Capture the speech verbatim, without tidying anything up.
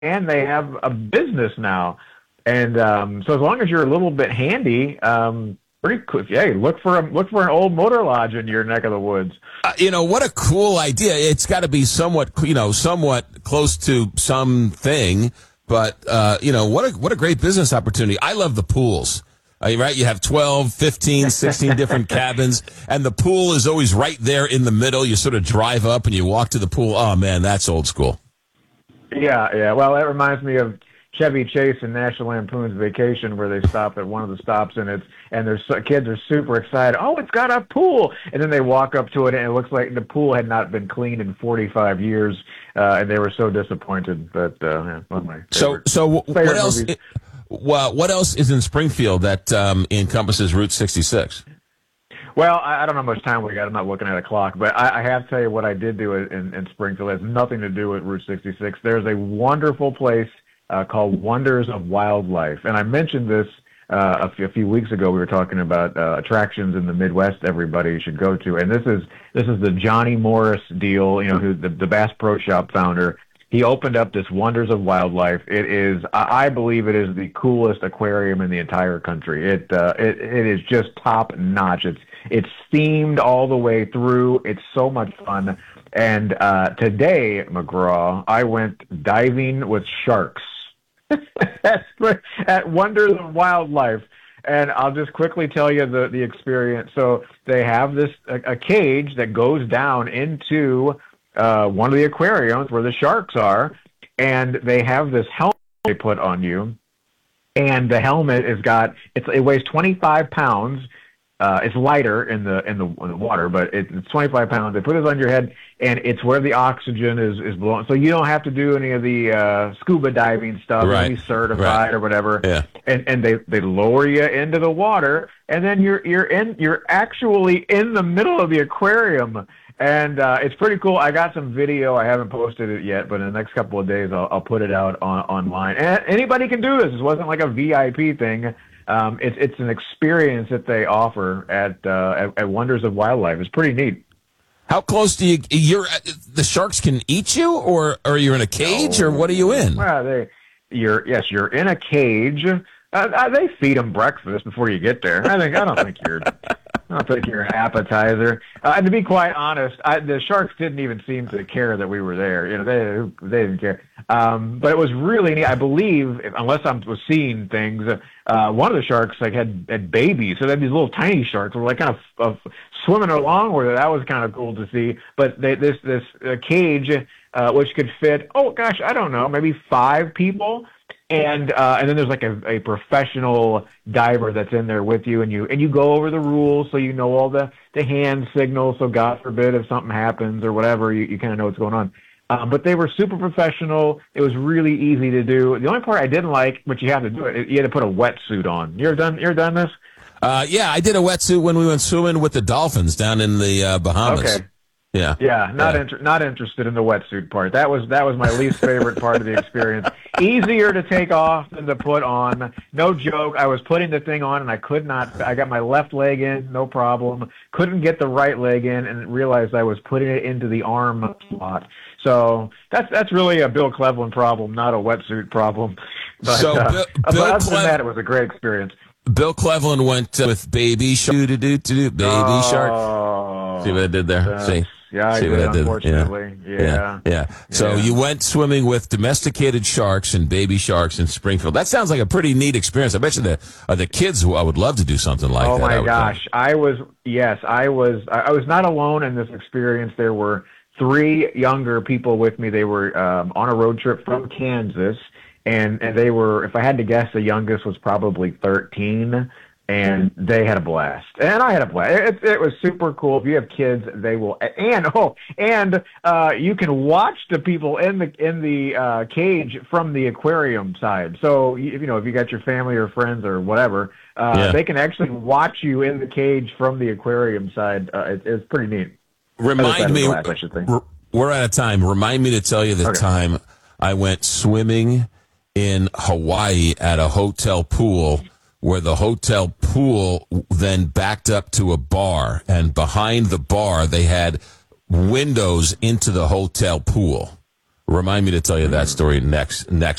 and they have a business now. And um, so as long as you're a little bit handy, um, pretty cool. Hey, look for a, look for an old motor lodge in your neck of the woods. Uh, you know, what a cool idea. It's got to be somewhat, you know, somewhat close to something, but, uh, you know, what a, what a great business opportunity. I love the pools. Uh, right? You have twelve, fifteen, sixteen different cabins, and the pool is always right there in the middle. You sort of drive up and you walk to the pool. Oh, man, that's old school. Yeah, yeah. Well, that reminds me of Chevy Chase and National Lampoon's Vacation, where they stop at one of the stops, and it's and there's kids are super excited. Oh, it's got a pool, and then they walk up to it, and it looks like the pool had not been cleaned in forty-five years, uh, and they were so disappointed. But uh, yeah, one of my favorite, so, so what else? Movies. Well, what else is in Springfield that um, encompasses Route sixty-six? Well, I, I don't know how much time we got. I'm not looking at a clock, but I, I have to tell you what I did do in, in Springfield. It has nothing to do with Route sixty-six. There's a wonderful place uh, called Wonders of Wildlife, and I mentioned this uh, a, few, a few weeks ago. We were talking about uh, attractions in the Midwest everybody should go to, and this is this is the Johnny Morris deal. You know, who the, the Bass Pro Shop founder. He opened up this Wonders of Wildlife. It is, I believe, it is the coolest aquarium in the entire country. It uh, it it is just top notch. It's it's themed all the way through. It's so much fun. And uh, today, McGraw, I went diving with sharks at, at Wonders of Wildlife. And I'll just quickly tell you the, the experience. So they have this a, a cage that goes down into uh, one of the aquariums where the sharks are, and they have this helmet they put on you. And the helmet has got it's, it weighs twenty-five pounds. Uh, it's lighter in the in the, in the water, but it, it's twenty-five pounds. They put it on your head, and it's where the oxygen is is blowing. So you don't have to do any of the uh, scuba diving stuff, Right. be certified Right. or whatever. Yeah. And and they, they lower you into the water, and then you're you're in you're actually in the middle of the aquarium, and uh, it's pretty cool. I got some video. I haven't posted it yet, but in the next couple of days, I'll, I'll put it out on online. And anybody can do this. This wasn't like a V I P thing. Um, it's it's an experience that they offer at, uh, at at Wonders of Wildlife. It's pretty neat. How close do you? You're the sharks can eat you, or or you're in a cage, or what are you in? Well, they, you're yes, you're in a cage. Uh, uh, they feed them breakfast before you get there. I think I don't think you're. I don't think you're an appetizer. Uh, and to be quite honest, I, the sharks didn't even seem to care that we were there. You know, they they didn't care. Um, but it was really neat. I believe, unless I was seeing things, uh, one of the sharks like had, had babies, so they had these little tiny sharks were like kind of, of swimming along with it. That was kind of cool to see. But they, this this uh, cage, uh, which could fit, oh gosh, I don't know, maybe five people. And uh, and then there's like a, a professional diver that's in there with you, and you and you go over the rules so you know all the, the hand signals. So God forbid if something happens or whatever, you, you kind of know what's going on. Um, but they were super professional. It was really easy to do. The only part I didn't like, but you had to do it, you had to put a wetsuit on. You ever done? You ever done this? Uh, yeah, I did a wetsuit when we went swimming with the dolphins down in the uh, Bahamas. Okay. Yeah. Yeah, not yeah. inter- not interested in the wetsuit part. That was that was my least favorite part of the experience. Easier to take off than to put on. No joke. I was putting the thing on and I could not. I got my left leg in, no problem. Couldn't get the right leg in, and realized I was putting it into the arm slot. So that's that's really a Bill Cleveland problem, not a wetsuit problem. But, So uh, Bill, but Bill other Cle- than that, it was a great experience. Bill Cleveland went uh, with Baby Shark. Do-do-do-do-do, Baby oh, Shark. See what I did there? See. Yeah, I See did, what I did? unfortunately. Yeah. Yeah. Yeah. yeah. So Yeah. you went swimming with domesticated sharks and baby sharks in Springfield. That sounds like a pretty neat experience. I bet you the uh, the kids who I would love to do something like oh that. I my would gosh. think. I was, yes, I was, I I was not alone in this experience. There were three younger people with me. They were um, on a road trip from Kansas, and, and they were, if I had to guess, the youngest was probably thirteen. And they had a blast, and I had a blast. It, it was super cool. If you have kids, they will. And oh, and uh, you can watch the people in the in the uh, cage from the aquarium side. So you, you know, if you got your family or friends or whatever, uh, Yeah. they can actually watch you in the cage from the aquarium side. Uh, it, it's pretty neat. Other side Remind of the me, glass, I should think. we're- we're out of time. Remind me to tell you the Okay. time I went swimming in Hawaii at a hotel pool, where the hotel pool then backed up to a bar, and behind the bar they had windows into the hotel pool. Remind me to tell you that story next next.